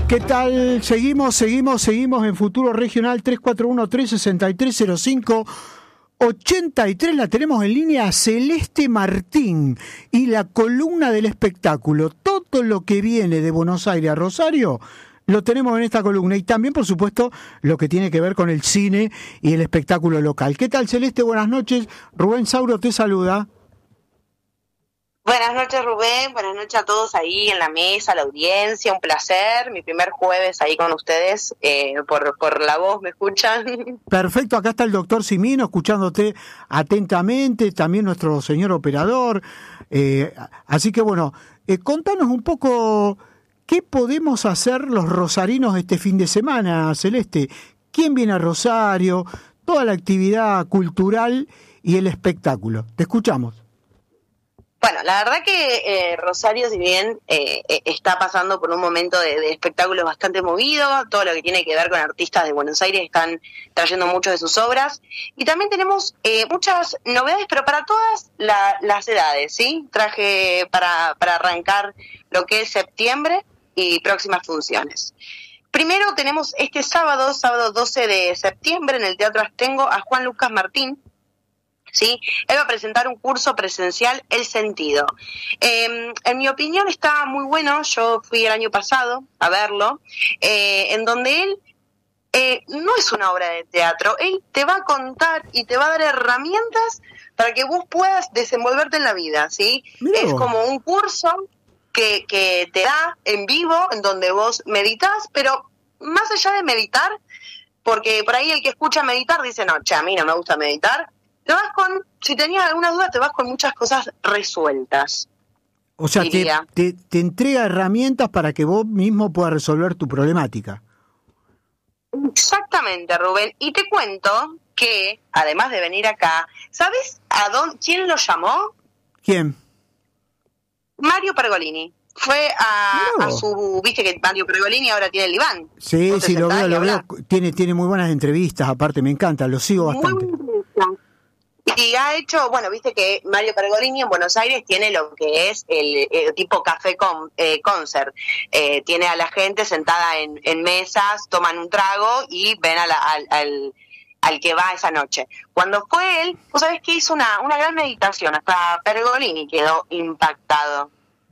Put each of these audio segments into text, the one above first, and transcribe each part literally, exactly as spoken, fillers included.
¿Qué tal? Seguimos, seguimos, seguimos en Futuro Regional tres cuatro uno, tres seis tres, cero cinco ochenta y tres. La tenemos en línea a Celeste Martín y la columna del espectáculo. Todo lo que viene de Buenos Aires a Rosario lo tenemos en esta columna y también, por supuesto, lo que tiene que ver con el cine y el espectáculo local. ¿Qué tal, Celeste? Buenas noches. Rubén Sauro te saluda. Buenas noches, Rubén, buenas noches a todos ahí en la mesa, la audiencia, un placer, mi primer jueves ahí con ustedes, eh, por, por la voz, ¿me escuchan? Perfecto, acá está el doctor Simino escuchándote atentamente, también nuestro señor operador, eh, así que bueno, eh, contanos un poco qué podemos hacer los rosarinos este fin de semana, Celeste. ¿Quién viene a Rosario? Toda la actividad cultural y el espectáculo, te escuchamos. Bueno, la verdad que eh, Rosario, si bien eh, está pasando por un momento de, de espectáculos bastante movido, todo lo que tiene que ver con artistas de Buenos Aires están trayendo muchas de sus obras, y también tenemos eh, muchas novedades, pero para todas la, las edades, ¿sí? Traje para, para arrancar lo que es septiembre y próximas funciones. Primero tenemos este sábado, sábado doce de septiembre, en el Teatro Astengo, a Juan Lucas Martín. ¿Sí? Él va a presentar un curso presencial, El Sentido. Eh, en mi opinión está muy bueno, yo fui el año pasado a verlo, eh, en donde él eh, no es una obra de teatro, él te va a contar y te va a dar herramientas para que vos puedas desenvolverte en la vida, ¿sí? Mirá. Es como un curso que, que te da en vivo, en donde vos meditas, pero más allá de meditar, porque por ahí el que escucha meditar dice, no, che, a mí no me gusta meditar, te vas con, si tenías alguna duda, te vas con muchas cosas resueltas. O sea, te, te, te entrega herramientas para que vos mismo puedas resolver tu problemática. Exactamente, Rubén. Y te cuento que, además de venir acá, ¿sabes a dónde, quién lo llamó? ¿Quién? Mario Pergolini. Fue a, no. a su, viste que Mario Pergolini ahora tiene el Iván. Sí, sí, lo veo, lo veo. Tiene, tiene muy buenas entrevistas, aparte, me encanta, lo sigo bastante. Muy Y ha hecho, bueno, viste que Mario Pergolini en Buenos Aires tiene lo que es el, el tipo café con, eh, concert. Eh, tiene a la gente sentada en, en mesas, toman un trago y ven a la, al, al, al que va esa noche. Cuando fue él, vos sabés que hizo una, una gran meditación, hasta Pergolini quedó impactado.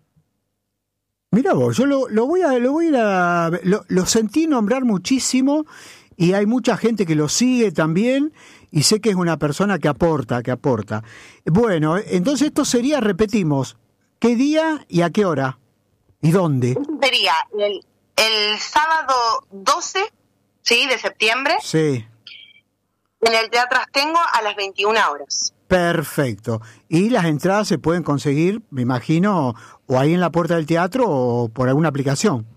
Mira vos, yo lo, lo voy a, lo voy a, lo, lo sentí nombrar muchísimo y hay mucha gente que lo sigue también. Y sé que es una persona que aporta, que aporta. Bueno, entonces esto sería, repetimos, ¿qué día y a qué hora? ¿Y dónde? Sería el, el sábado doce, ¿sí?, de septiembre. Sí. En el Teatro Astengo a las veintiuna horas. Perfecto. Y las entradas se pueden conseguir, me imagino, o ahí en la puerta del teatro o por alguna aplicación.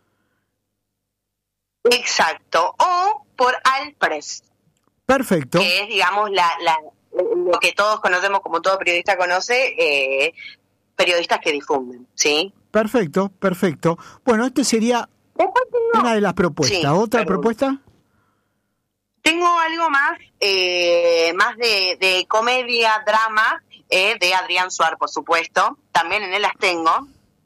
Exacto. O por Alpress. Perfecto. Que es, digamos, la, la, lo que todos conocemos, como todo periodista conoce, eh, periodistas que difunden, ¿sí? Perfecto, perfecto. Bueno, este sería una de las propuestas. Sí, ¿otra perdón. propuesta? Tengo algo más, eh, más de, de comedia, drama, eh, de Adrián Suar, por supuesto. También en él las tengo.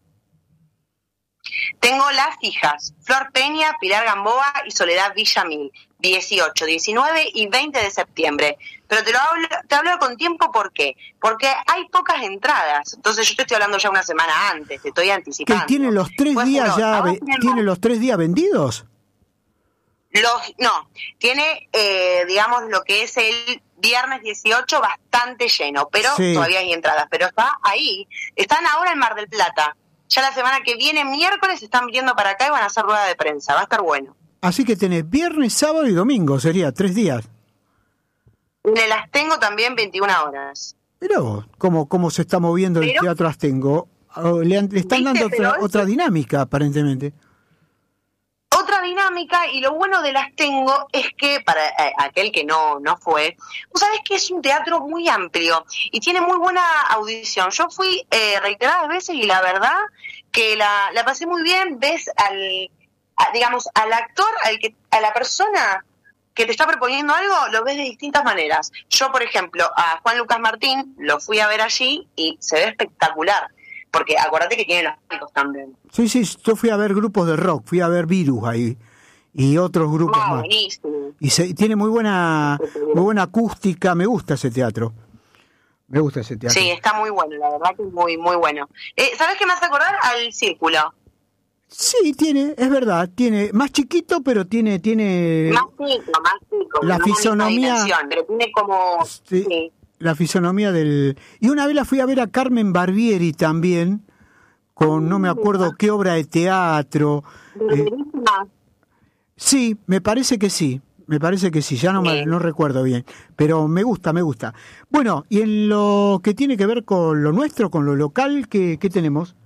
Tengo Las Hijas, Flor Peña, Pilar Gamboa y Soledad Villamil, dieciocho, diecinueve y veinte de septiembre. Pero te lo hablo, te hablo con tiempo, ¿por qué? Porque hay pocas entradas, entonces yo te estoy hablando ya una semana antes, te estoy anticipando. ¿Que tiene los tres pues días ya, ve, tiene los tres días vendidos? Los, no, tiene, eh, digamos, lo que es el viernes dieciocho bastante lleno, pero sí. Todavía hay entradas, pero está ahí, están ahora en Mar del Plata. Ya la semana que viene, miércoles, están viniendo para acá y van a hacer rueda de prensa. Va a estar bueno. Así que tenés viernes, sábado y domingo, sería tres días. Me las tengo también veintiuna horas. Mirá vos, cómo, cómo se está moviendo ¿Pero? el Teatro Astengo. Le, le están ¿Viste? dando otra, otra es... dinámica, aparentemente. Otra dinámica, y lo bueno de las tengo es que, para eh, aquel que no, no fue, vos sabés que es un teatro muy amplio y tiene muy buena audición. Yo fui eh, reiteradas veces y la verdad que la, la pasé muy bien. Ves al, a, digamos, al actor, al que, a la persona que te está proponiendo algo, lo ves de distintas maneras. Yo, por ejemplo, a Juan Lucas Martín lo fui a ver allí y se ve espectacular. porque acuérdate que tienen los palcos también. Sí, sí, yo fui a ver grupos de rock, fui a ver Virus ahí y otros grupos Ah, más. buenísimo. Y se, tiene muy buena muy buena acústica, me gusta ese teatro. Me gusta ese teatro. Sí, está muy bueno, la verdad que es muy, muy bueno. Eh, ¿Sabes qué me hace acordar? Al Círculo. Sí, tiene, es verdad, tiene, más chiquito, pero tiene, tiene... Más chico, más chico. La no misma fisonomía- dimensión, pero tiene como... Sí, sí. la fisonomía del... Y una vez la fui a ver a Carmen Barbieri también, con no me acuerdo qué obra de teatro. Eh, Buenísima. sí, me parece que sí, me parece que sí, ya no, me, Bien. no recuerdo bien, pero me gusta, me gusta. Bueno, y en lo que tiene que ver con lo nuestro, con lo local, ¿qué, qué tenemos?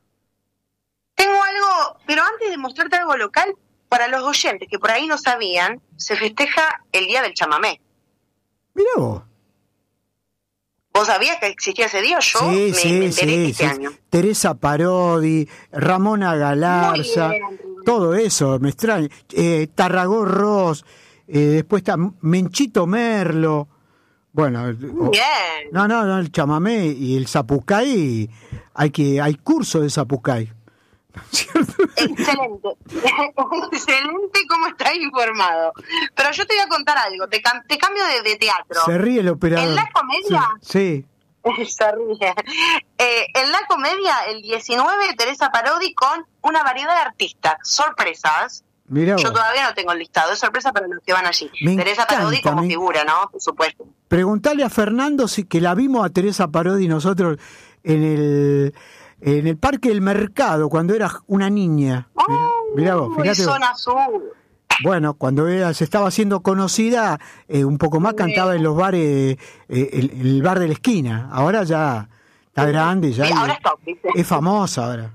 Tengo algo, pero antes de mostrarte algo local, para los oyentes que por ahí no sabían, se festeja el Día del Chamamé. Mirá vos. ¿Vos sabías que existía ese día? Yo Sí, me, sí, me enteré sí, este sí. año. Teresa Parodi, Ramona Galarza, Muy bien, Rubén. todo eso, me extraña. Eh, Tarragó Ross, eh, después está Menchito Merlo. Bueno, o- Bien. no, no, no, el chamamé y el zapucay, hay que hay curso de zapucay. ¿Cierto? Excelente. Excelente cómo estás informado. Pero yo te voy a contar algo. Te, cam- te cambio de, de teatro. Se ríe el operador. ¿En la comedia? Sí. sí. Se ríe. Eh, en la comedia, el diecinueve, Teresa Parodi con una variedad de artistas. Sorpresas. Mirá vos. Yo todavía no tengo el listado. Es sorpresa para los que van allí. Me Teresa encanta, Parodi como me- figura, ¿no? Por supuesto. Preguntale a Fernando si que la vimos a Teresa Parodi nosotros en el en el Parque del Mercado cuando era una niña. Mirá, mirá vos, Uy, fíjate vos. Zona Azul. Bueno, cuando ella se estaba haciendo conocida, eh, un poco más cantaba en los bares, eh, el, el bar de la esquina. Ahora ya está grande, ya Sí, ahora es top, ¿viste? es famosa ahora.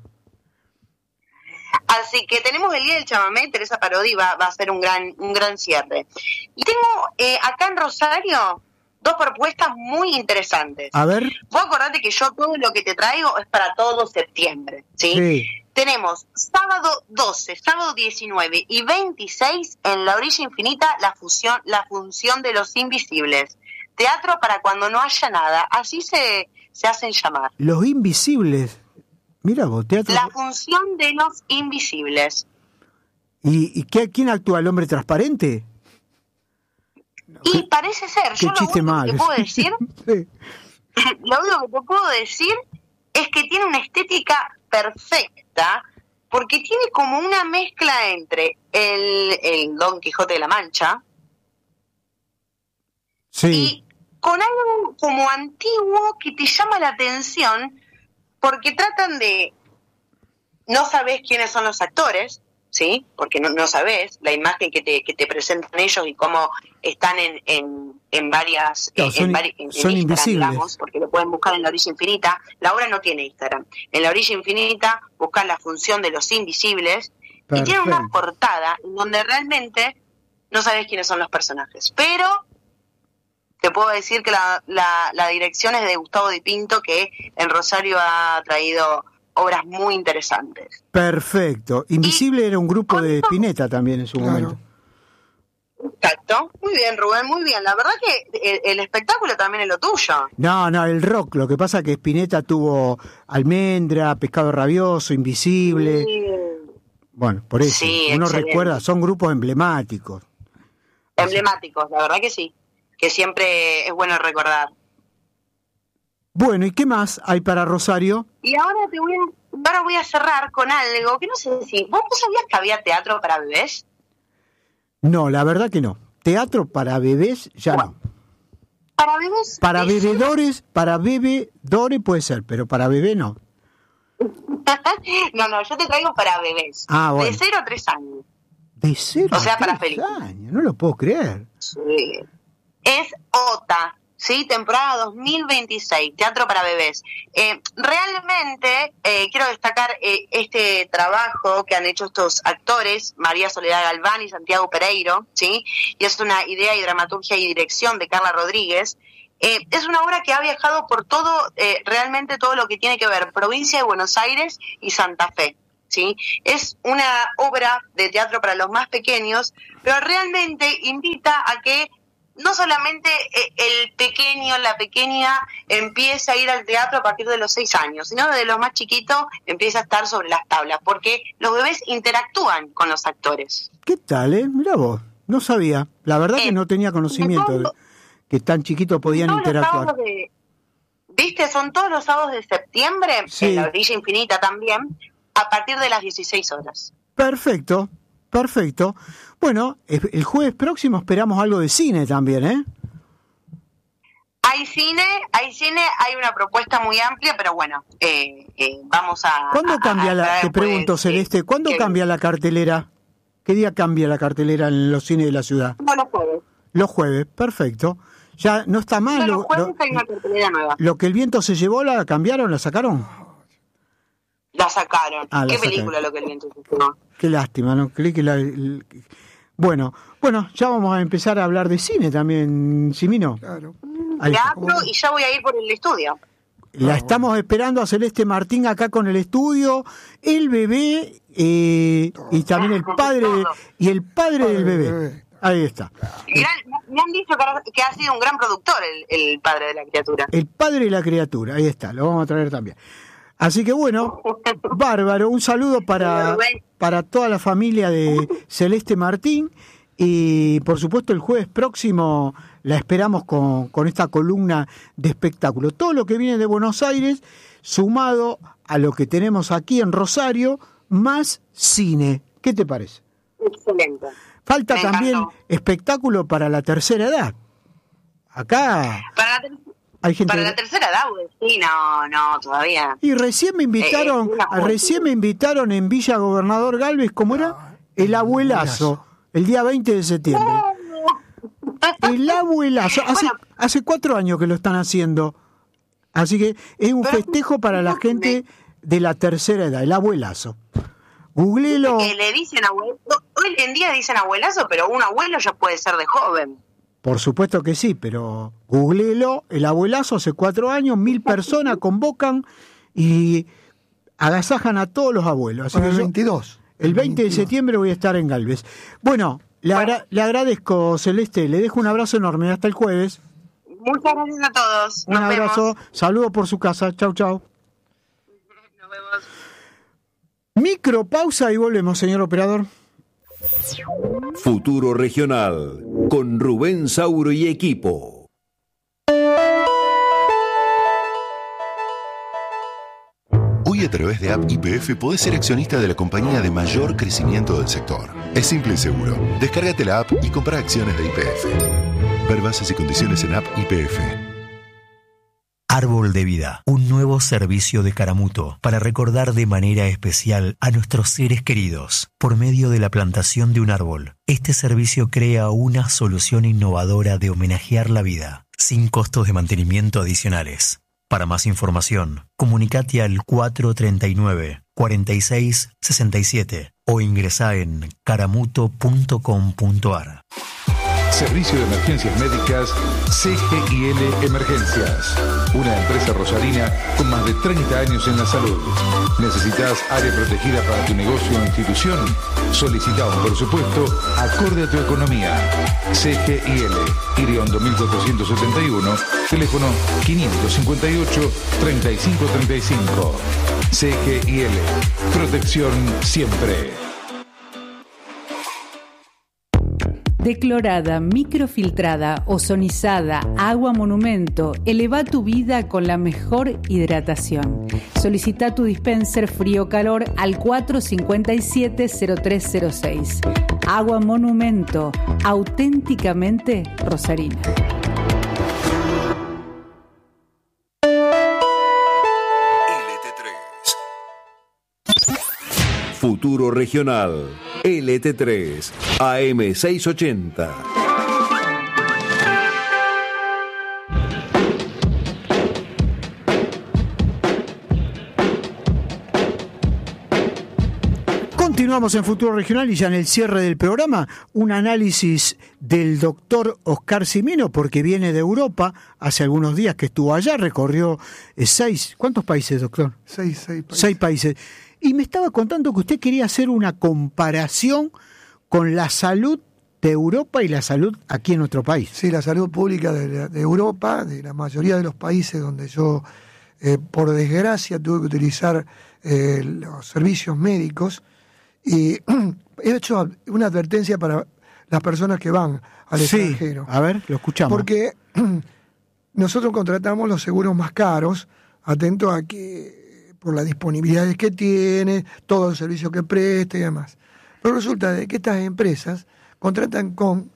Así que tenemos el Día del Chamamé, Teresa Parodi va, va a ser un gran un gran cierre. Y tengo eh, acá en Rosario dos propuestas muy interesantes. A ver, Vos acordate que yo todo lo que te traigo es para todo septiembre, ¿sí? sí. Tenemos sábado doce, sábado diecinueve y veintiséis en La Orilla Infinita la fusión, la función de Los Invisibles. Teatro para cuando no haya nada, así se, se hacen llamar. Los Invisibles. Mira vos, teatro. La función de Los Invisibles. ¿Y, y qué, quién actúa? ¿El hombre transparente? Y parece ser, Qué yo lo chiste único malo. que te puedo decir, Sí. lo único que te puedo decir es que tiene una estética perfecta, porque tiene como una mezcla entre el, el Don Quijote de la Mancha Sí. y con algo como antiguo que te llama la atención, porque tratan de, no sabes quiénes son los actores, ¿sí? Porque no, no sabes la imagen que te, que te presentan ellos y cómo están en, en, en varias... Claro, en, son- en vari- en- en son Instagram, invisibles. digamos, porque lo pueden buscar en La Orilla Infinita. La obra no tiene Instagram. En La Orilla Infinita buscan la función de Los Invisibles y tiene una Perfecto. portada en donde realmente no sabes quiénes son los personajes. Pero te puedo decir que la, la, la dirección es de Gustavo Di Pinto, que en Rosario ha traído obras muy interesantes. Perfecto. Invisible era un grupo de ¿cuánto? Spinetta también en su Claro. momento. Exacto. Muy bien, Rubén, muy bien. La verdad que el, el espectáculo también es lo tuyo. No, no, el rock. Lo que pasa es que Spinetta tuvo Almendra, Pescado Rabioso, Invisible. Sí. Bueno, por eso. Sí, Uno excelente. recuerda, son grupos emblemáticos. Emblemáticos, la verdad que sí. Que siempre es bueno recordar. Bueno, ¿y qué más hay para Rosario? Y ahora te voy a, ahora voy a cerrar con algo que no sé si... ¿Vos no sabías que había teatro para bebés? No, la verdad que no. Teatro para bebés, ya no. Para bebés... Para de cero- bebedores, para bebedores puede ser, pero para bebé no. No, no, yo te traigo para bebés. Ah, bueno. De cero a tres años. De cero O sea, a para tres película. años, no lo puedo creer. Sí. Es OTA, ¿sí? Temporada dos mil veintiséis, teatro para bebés. Eh, realmente eh, quiero destacar eh, este trabajo que han hecho estos actores, María Soledad Galván y Santiago Pereiro, ¿sí? Y es una idea y dramaturgia y dirección de Carla Rodríguez. Eh, es una obra que ha viajado por todo, eh, realmente todo lo que tiene que ver provincia de Buenos Aires y Santa Fe. ¿Sí? Es una obra de teatro para los más pequeños, pero realmente invita a que no solamente el pequeño, la pequeña empieza a ir al teatro a partir de los seis años, sino desde los más chiquitos empieza a estar sobre las tablas, porque los bebés interactúan con los actores. ¿Qué tal, eh? Mirá vos, no sabía. La verdad eh, que no tenía conocimiento de que tan chiquitos podían interactuar. De, ¿Viste? Son todos los sábados de septiembre, sí. En la Orilla Infinita también, a partir de las dieciséis horas. Perfecto, perfecto. Bueno, el jueves próximo esperamos algo de cine también, ¿eh? Hay cine, hay cine, hay una propuesta muy amplia, pero bueno, eh, eh, vamos a... ¿Cuándo cambia a, la, a te pregunto, pues, Celeste, ¿cuándo que, cambia la cartelera? ¿Qué día cambia la cartelera en los cines de la ciudad? No, los jueves. Los jueves, perfecto. Ya no está mal. No, lo, los jueves lo, hay una cartelera nueva. ¿Lo que el viento se llevó, la cambiaron, la sacaron? La sacaron. Ah, ¿Qué la película sacaron. Lo que el viento se llevó? Qué lástima, ¿no? Creí que la... El, bueno, bueno, ya vamos a empezar a hablar de cine también, Simino. Claro. Teatro, y ya voy a ir por el estudio. La estamos esperando a Celeste Martín acá con el estudio, el bebé eh, y también el padre y el padre del bebé. Ahí está. Gran, me han dicho que ha sido un gran productor el, el padre de la criatura. El padre de la criatura, ahí está, lo vamos a traer también. Así que bueno, bárbaro, un saludo para, para toda la familia de Celeste Martín y por supuesto el jueves próximo la esperamos con, con esta columna de espectáculo. Todo lo que viene de Buenos Aires sumado a lo que tenemos aquí en Rosario, más cine. ¿Qué te parece? Excelente. Falta Me también encantó. Espectáculo para la tercera edad. Acá... Para la ter- Hay gente Para que... la tercera edad, sí, no, no, todavía. Y recién me invitaron, Eh, eh, recién me invitaron en Villa Gobernador Galvez, ¿cómo era? El abuelazo, el día veinte de septiembre. El abuelazo, hace, Bueno. hace cuatro años que lo están haciendo. Así que es un Pero- festejo para la gente de la tercera edad, el abuelazo. Googleelo. Que le dicen abuelo, hoy en día dicen abuelazo, pero un abuelo ya puede ser de joven. Por supuesto que sí, pero googleelo, el abuelazo hace cuatro años, mil personas convocan y agasajan a todos los abuelos. Así Para que el yo, veintidós. el veinte de septiembre voy a estar en Galvez. Bueno, le, agra- le agradezco, Celeste, le dejo un abrazo enorme, hasta el jueves. Muchas gracias a todos. Un Nos abrazo, vemos. saludos por su casa, chau chau. Nos vemos. Micro pausa y volvemos, señor operador. Futuro Regional con Rubén Sauro y equipo. Hoy a través de App Y P F podés ser accionista de la compañía de mayor crecimiento del sector. Es simple y seguro. Descárgate la app y compra acciones de Y P F. Ver bases y condiciones en App Y P F. Árbol de Vida, un nuevo servicio de Caramuto para recordar de manera especial a nuestros seres queridos por medio de la plantación de un árbol. Este servicio crea una solución innovadora de homenajear la vida, sin costos de mantenimiento adicionales. Para más información, comunicate al cuatro treinta y nueve, cuarenta y seis, sesenta y siete o ingresá en caramuto punto com punto ar. Servicio de Emergencias Médicas C G I L Emergencias. Una empresa rosarina con más de treinta años en la salud. ¿Necesitas área protegida para tu negocio o institución? Solicita un presupuesto acorde a tu economía. C G I L, Iriondo mil cuatrocientos setenta y uno, teléfono quinientos cincuenta y ocho, treinta y cinco treinta y cinco. C G I L, protección siempre. Declorada, microfiltrada, ozonizada, agua monumento, eleva tu vida con la mejor hidratación. Solicita tu dispenser frío-calor al cuatro cincuenta y siete, cero tres cero seis. Agua monumento, auténticamente rosarina. L T tres. Futuro Regional. L T tres. A M seiscientos ochenta. Continuamos en Futuro Regional y ya en el cierre del programa, un análisis del doctor Oscar Simino, porque viene de Europa, hace algunos días que estuvo allá, recorrió eh, seis, ¿cuántos países, doctor? Seis, seis países. Seis países. Y me estaba contando que usted quería hacer una comparación con la salud de Europa y la salud aquí en nuestro país. Sí, la salud pública de, la, de Europa, de la mayoría de los países donde yo, eh, por desgracia, tuve que utilizar eh, los servicios médicos, y he hecho una advertencia para las personas que van al sí, extranjero. A ver, lo escuchamos. Porque nosotros contratamos los seguros más caros, atento a que por las disponibilidades que tiene, todo el servicio que presta y demás. Pero resulta de que estas empresas contratan con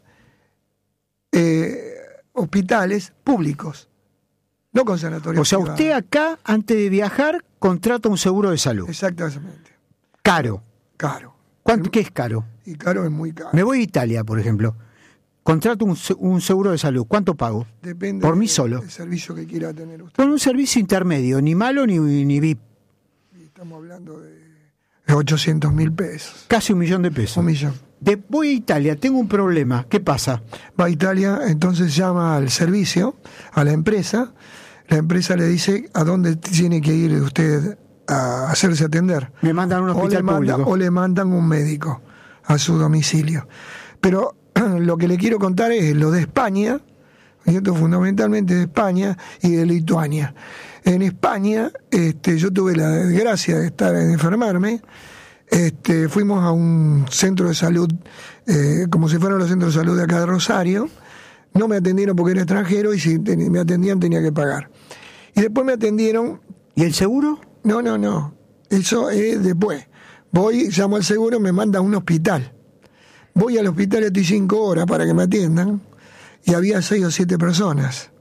eh, hospitales públicos, no con sanatorios O sea, privados. usted acá, antes de viajar, contrata un seguro de salud. Exactamente. Caro. Caro. ¿Cuánto, ¿Qué es caro? Y caro es muy caro. Me voy a Italia, por ejemplo. Contrato un, un seguro de salud. ¿Cuánto pago? Depende por mí de, solo. del servicio que quiera tener usted. Con un servicio intermedio, ni malo ni, ni V I P. Estamos hablando de ochocientos mil pesos. Casi un millón de pesos. Un millón. De, voy a Italia, tengo un problema. ¿Qué pasa? Va a Italia, entonces llama al servicio, a la empresa. La empresa le dice a dónde tiene que ir usted a hacerse atender. Me mandan a un hospital o le manda, público. O le mandan un médico a su domicilio. Pero lo que le quiero contar es lo de España, ¿cierto? Fundamentalmente de España y de Lituania. En España, este, yo tuve la desgracia de estar de enfermarme. Este, fuimos a un centro de salud, eh, como si fueran los centros de salud de acá de Rosario. No me atendieron porque era extranjero y si ten, me atendían tenía que pagar. Y después me atendieron. ¿Y el seguro? No, no, no. Eso es después. Voy, llamo al seguro, me manda a un hospital. Voy al hospital, estoy cinco horas para que me atiendan y había seis o siete personas.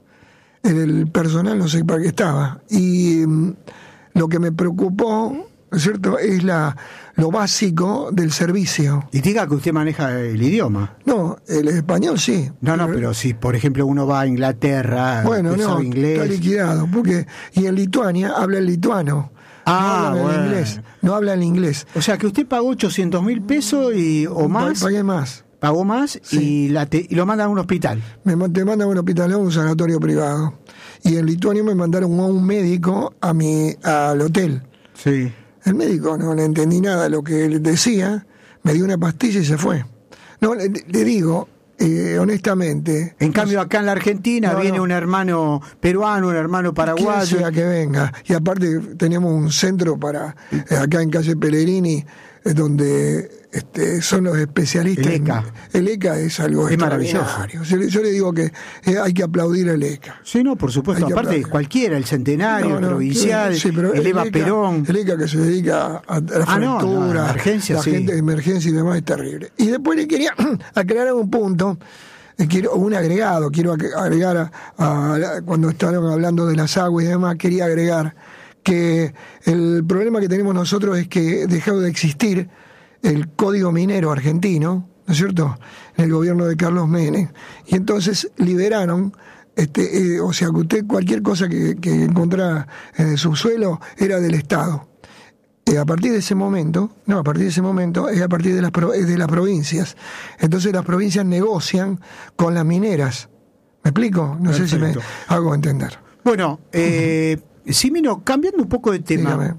El personal no sé para qué estaba. Y um, lo que me preocupó, ¿no es cierto?, es la lo básico del servicio. Y diga que usted maneja el idioma. No, el español sí. No, no, pero si por ejemplo uno va a Inglaterra, bueno, no, sabe inglés. Está liquidado, porque y en Lituania habla el lituano. Ah, no habla bueno. el inglés, no habla el inglés. O sea que usted pagó ochocientos mil pesos y, o más. Pagué más. Pagó más Sí. y, la te, y lo mandan a un hospital. Me te mandan a un hospital, a un sanatorio privado. Y en Lituania me mandaron a un médico a mi al hotel. Sí. El médico no le entendí nada de lo que él decía, me dio una pastilla y se fue. No, le, le digo, eh, honestamente... En cambio, acá en la Argentina No, viene no. un hermano peruano, un hermano paraguayo. Quien sea que venga. Y aparte tenemos un centro para eh, acá en calle Pellegrini, eh, donde este, son los especialistas. El ECA. En, el ECA es algo Es maravilloso. extraordinario. Yo, le- yo le digo que eh, hay que aplaudir al ECA. Sí, no, por supuesto. Hay que Aparte, aplaudir. cualquiera, el Centenario, No, el no, Provincial, sí, pero el Eva ECA, Perón. El ECA que se dedica a, a la Ah, no, fractura, no, emergencia, la sí. gente de emergencia y demás es terrible. Y después le quería aclarar un punto, eh, quiero un agregado, quiero ag- agregar a, a- cuando estaban hablando de las aguas y demás, quería agregar que el problema que tenemos nosotros es que dejó de existir el Código Minero argentino, ¿no es cierto?, en el gobierno de Carlos Menem, y entonces liberaron, este, eh, o sea, que usted cualquier cosa que, que encontrara en el subsuelo era del Estado. Eh, a partir de ese momento, no, a partir de ese momento es a partir de las, pro- es de las provincias. Entonces las provincias negocian con las mineras. ¿Me explico? No sé si me Perfecto. hago entender. Bueno, eh, Simino, cambiando un poco de tema. Dígame.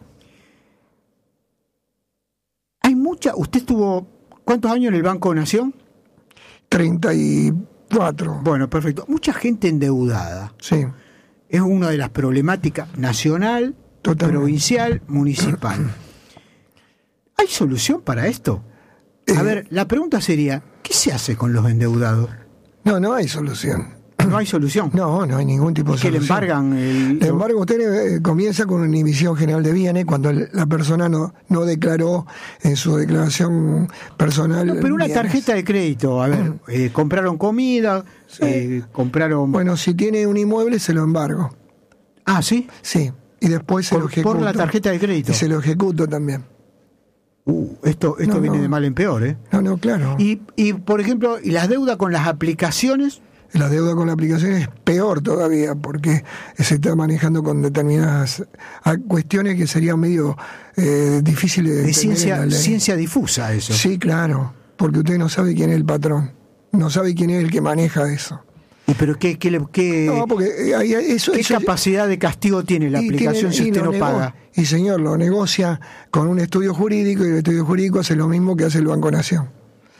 Hay mucha. ¿Usted estuvo cuántos años en el Banco Nación? treinta y cuatro. Bueno, perfecto. Mucha gente endeudada. Sí. Es una de las problemáticas nacional, Totalmente. provincial, municipal. ¿Hay solución para esto? A Eh, ver, la pregunta sería, ¿qué se hace con los endeudados? No, no hay solución. No hay solución. No, no hay ningún tipo de Es que le solución. embargan el... El embargo usted eh, comienza con una inhibición general de bienes cuando el- la persona no, no declaró en su declaración personal. No, pero una bienes. tarjeta de crédito, a ver, eh, compraron comida, eh, compraron... Bueno, si tiene un inmueble se lo embargo. Ah, ¿sí? Sí. Y después se Por- lo ejecuto. por la tarjeta de crédito. Y se lo ejecuto también. Uh, esto esto No, viene no. de mal en peor, ¿eh? No, no, claro. Y, y, por ejemplo, ¿y las deudas con las aplicaciones? La deuda con la aplicación es peor todavía porque se está manejando con determinadas ah, cuestiones que serían medio eh, difíciles de De entender en ciencia, la ley. ciencia difusa eso. Sí, claro, porque usted no sabe quién es el patrón, no sabe quién es el que maneja eso. ¿Y pero qué, qué, le- qué, No, porque eh, ahí- eso, qué eso- capacidad de castigo tiene la y aplicación tiene- si y usted lo no nego- paga? Y señor, lo negocia con un estudio jurídico y el estudio jurídico hace lo mismo que hace el Banco Nación.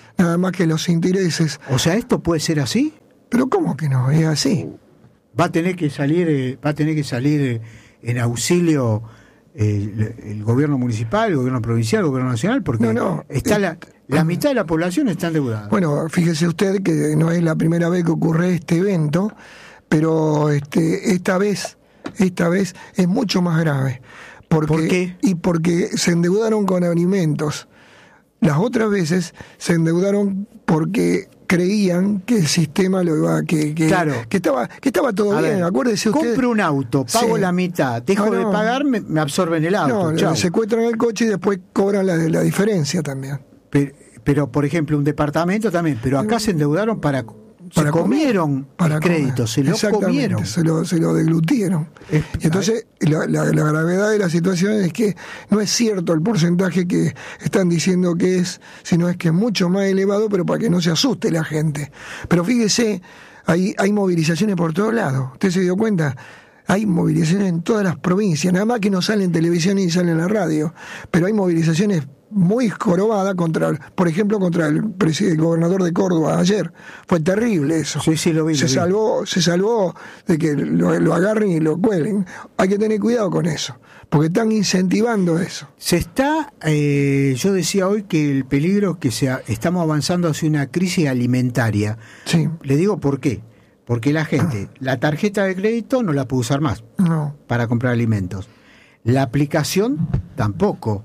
nada más que los intereses. O sea, ¿esto puede ser así? Pero ¿cómo que no? Es así. Va a tener que salir, eh, va a tener que salir eh, en auxilio eh, el, el gobierno municipal, el gobierno provincial, el gobierno nacional, porque no, no, está eh, la, la mitad de la población está endeudada. Bueno, fíjese usted que no es la primera vez que ocurre este evento, pero este esta vez esta vez es mucho más grave. Porque, ¿Por qué? Y porque se endeudaron con alimentos. Las otras veces se endeudaron porque creían que el sistema lo iba que que, claro. que estaba que estaba todo a bien. Ver, acuérdese usted. Compro un auto, pago sí. la mitad, dejo no, no. de pagar, me, me absorben el auto. No, Chau. secuestran el coche y después cobran la, la diferencia también. Pero, pero, por ejemplo, un departamento también, pero acá se endeudaron para... Se para comieron para el crédito, se lo comieron. Se lo, se lo deglutieron. Es, y entonces, la, la, la gravedad de la situación es que no es cierto el porcentaje que están diciendo que es, sino es que es mucho más elevado, pero para que no se asuste la gente. Pero fíjese, hay, hay movilizaciones por todos lados. ¿Usted se dio cuenta? Hay movilizaciones en todas las provincias, nada más que no salen en televisión ni salen en la radio, pero hay movilizaciones muy jorobadas contra, por ejemplo, contra el, el gobernador de Córdoba ayer. Fue terrible eso. Sí, sí, lo vi. Se lo salvó, vi. se salvó de que lo, lo agarren y lo cuelen. Hay que tener cuidado con eso, porque están incentivando eso. Se está, eh, yo decía hoy que el peligro es que se, estamos avanzando hacia una crisis alimentaria. Sí. Le digo por qué. Porque la gente, la tarjeta de crédito no la puede usar más no. para comprar alimentos. La aplicación tampoco.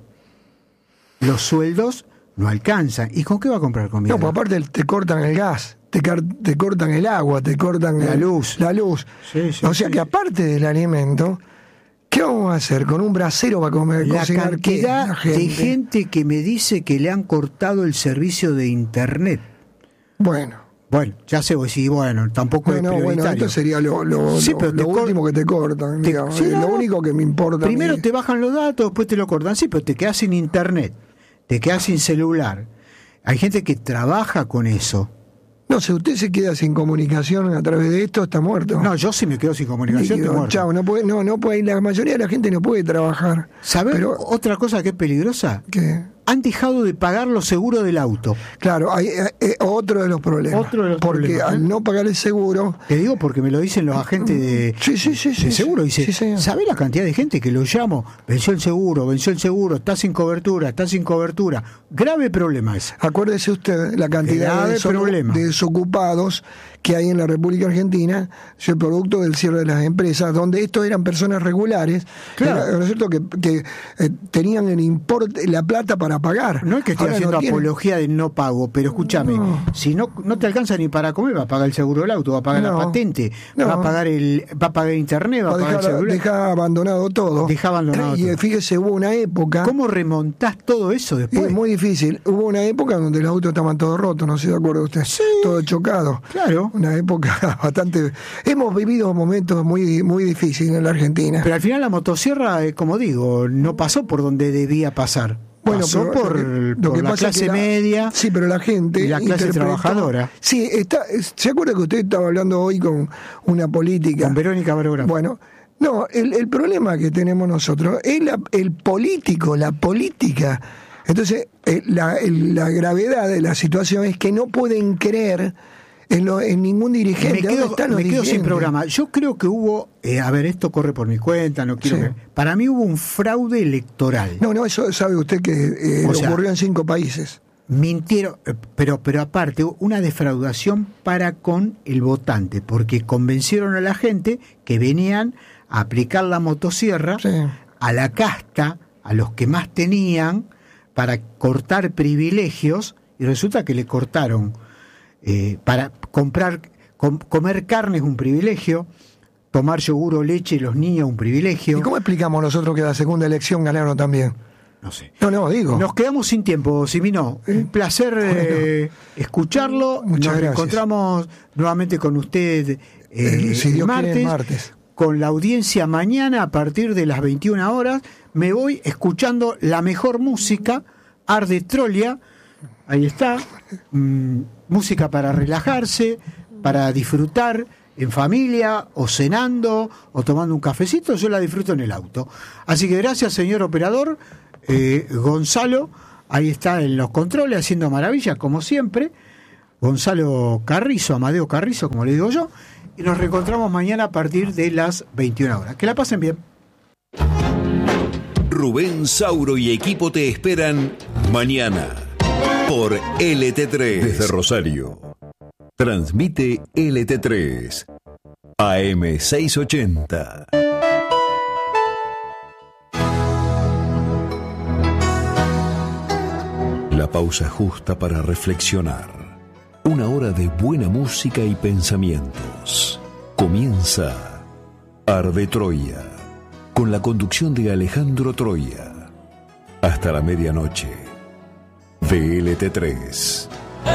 Los sueldos no alcanzan. ¿Y con qué va a comprar comida? No, pues aparte te cortan el gas, te, te cortan el agua, te cortan la el, luz. La luz. Sí, sí, o sea sí. que aparte del alimento, ¿qué vamos a hacer? ¿Con un brasero para comer? La cocinar cantidad qué? La gente. de gente que me dice que le han cortado el servicio de internet. Bueno. Bueno, ya sé, vos sí, bueno, tampoco no, es no, prioritario. Bueno, esto sería lo, lo, sí, lo, lo último cor- que te cortan, te, digamos, sí, es no, lo único que me importa. Primero mí. te bajan los datos, después te lo cortan, sí, pero te quedas sin internet, te quedas sin celular. Hay gente que trabaja con eso. No, si usted se queda sin comunicación a través de esto, está muerto. No, yo sí me quedo sin comunicación, estoy muerto. Chao, no puede, no, no puede, la mayoría de la gente no puede trabajar. ¿Sabés pero, otra cosa que es peligrosa? ¿Qué? Han dejado de pagar los seguros del auto. Claro, hay eh, otro de los problemas. Otro de los porque problemas, al ¿eh? no pagar el seguro... Te digo porque me lo dicen los agentes de, sí, sí, sí, de sí, seguro. Dice, sí, ¿sabés la cantidad de gente que lo llamo? Venció el seguro, venció el seguro, está sin cobertura, está sin cobertura. Grave problema ese. Acuérdese usted la cantidad de, problema. de desocupados que hay en la República Argentina, es el producto del cierre de las empresas, donde estos eran personas regulares, claro. era, ¿no es cierto? Que, que eh, tenían el importe, la plata para pagar. No es que estoy Ahora haciendo no apología del no pago, pero escúchame, no. si no no te alcanza ni para comer, va a pagar el seguro del auto, va a pagar no. la patente, no. va a pagar el va a pagar internet, va, va a pagar dejar, el celular. Deja abandonado todo. Deja abandonado y todo. Fíjese, hubo una época... ¿Cómo remontás todo eso después? Es muy difícil. Hubo una época donde los autos estaban todos rotos, no sé si de acuerdo usted. Sí. Todo chocado. Claro. Una época bastante... Hemos vivido momentos muy muy difíciles en la Argentina. Pero al final la motosierra, eh, como digo, no pasó por donde debía pasar. Bueno, pasó pero por, lo que, lo por que la pasa clase es que la, media. Sí, pero la gente... Y la clase trabajadora. Sí, está, ¿se acuerda que usted estaba hablando hoy con una política? Con Verónica Barografo. Bueno, no, el, el problema que tenemos nosotros es la, el político, la política. Entonces, eh, la, el, la gravedad de la situación es que no pueden creer en, lo, en ningún dirigente. Me quedo, están los me quedo dirigentes? sin programa. Yo creo que hubo, eh, a ver, esto corre por mi cuenta, no quiero Sí. que, para mí hubo un fraude electoral. No, no, eso sabe usted que eh, O sea, ocurrió en cinco países. Mintieron, eh, pero, pero aparte, una defraudación para con el votante, porque convencieron a la gente que venían a aplicar la motosierra Sí. a la casta, a los que más tenían, para cortar privilegios, y resulta que le cortaron. Eh, para comprar, com, comer carne es un privilegio, tomar yogur o leche los niños un privilegio. ¿Y cómo explicamos nosotros que la segunda elección ganaron también? No sé. No, no, digo. Nos quedamos sin tiempo, Simino. Un placer eh, escucharlo. Muchas Nos gracias. encontramos nuevamente con usted eh, Eh, si el Dios quiere, martes, el martes. Con la audiencia mañana a partir de las veintiuna horas. Me voy escuchando la mejor música, Arde Trolia. Ahí está. Mm, música para relajarse, para disfrutar en familia, o cenando, o tomando un cafecito. Yo la disfruto en el auto. Así que gracias, señor operador. Eh, Gonzalo, ahí está en los controles haciendo maravillas, como siempre. Gonzalo Carrizo, Amadeo Carrizo, como le digo yo. Y nos reencontramos mañana a partir de las veintiuna horas. Que la pasen bien. Rubén Sauro y equipo te esperan mañana por L T tres. Desde Rosario. Transmite L T tres. A M seiscientos ochenta. La pausa justa para reflexionar. Una hora de buena música y pensamientos. Comienza Arde Troya, con la conducción de Alejandro Troya. Hasta la medianoche. V L T tres.